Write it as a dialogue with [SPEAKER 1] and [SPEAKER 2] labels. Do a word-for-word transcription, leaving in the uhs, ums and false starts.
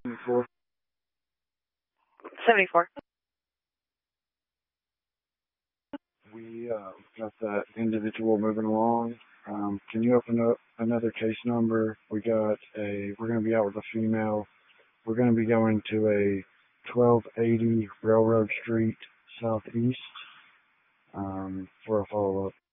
[SPEAKER 1] Four.
[SPEAKER 2] seventy-four.
[SPEAKER 1] We uh, got that individual moving along. Um, can you open up another case number? We got a, we're going to be out with a female. We're going to be going to a twelve eighty Railroad Street Southeast um, for a follow-up.